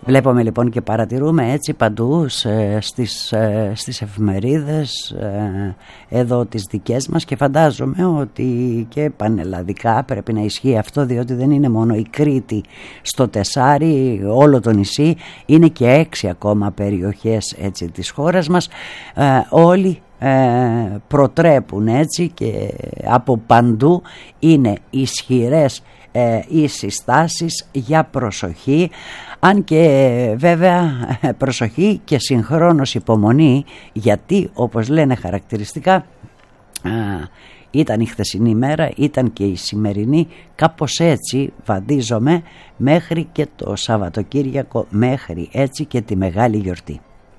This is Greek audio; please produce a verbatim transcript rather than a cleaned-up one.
Βλέπουμε λοιπόν και παρατηρούμε έτσι παντού στις, στις εφημερίδες εδώ τις δικές μας, και φαντάζομαι ότι και πανελλαδικά πρέπει να ισχύει αυτό, διότι δεν είναι μόνο η Κρήτη στο τεσάρι, όλο το νησί, είναι και έξι ακόμα περιοχές έτσι της χώρας μας, όλοι προτρέπουν έτσι και από παντού είναι ισχυρές οι συστάσεις για προσοχή, αν και βέβαια προσοχή και συγχρόνως υπομονή, γιατί όπως λένε χαρακτηριστικά ήταν η χθεσινή μέρα, ήταν και η σημερινή, κάπως έτσι βαδίζομαι μέχρι και το Σαββατοκύριακο, μέχρι έτσι και τη μεγάλη γιορτή.